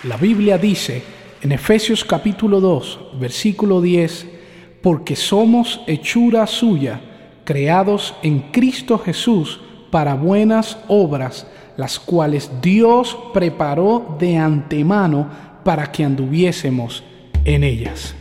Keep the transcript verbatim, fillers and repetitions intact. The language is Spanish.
La Biblia dice en Efesios capítulo dos, versículo diez, porque somos hechura suya, creados en Cristo Jesús para buenas obras, las cuales Dios preparó de antemano para que anduviésemos en ellas.